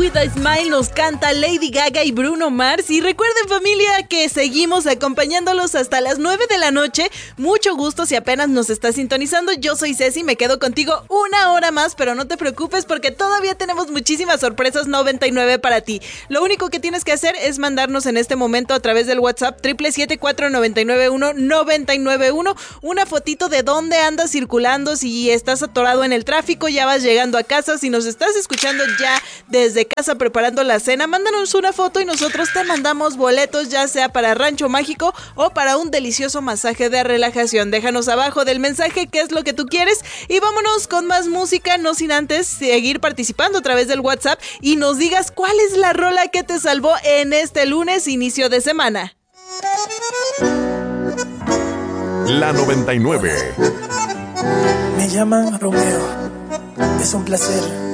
With a Smile nos canta Lady Gaga y Bruno Mars. Y recuerden, familia, que seguimos acompañándolos hasta las 9 de la noche. Mucho gusto si apenas nos estás sintonizando. Yo soy Ceci, me quedo contigo una hora más, pero no te preocupes porque todavía tenemos muchísimas sorpresas 99 para ti. Lo único que tienes que hacer es mandarnos en este momento a través del WhatsApp 777-499-1991 una fotito de dónde andas circulando, si estás atorado en el tráfico, ya vas llegando a casa, si nos estás escuchando ya desde casa preparando la cena, mándanos una foto y nosotros te mandamos boletos, ya sea para Rancho Mágico o para un delicioso masaje de relajación. Déjanos abajo del mensaje qué es lo que tú quieres y vámonos con más música, no sin antes seguir participando a través del WhatsApp y nos digas cuál es la rola que te salvó en este lunes, inicio de semana. La 99. Me llaman Romeo, es un placer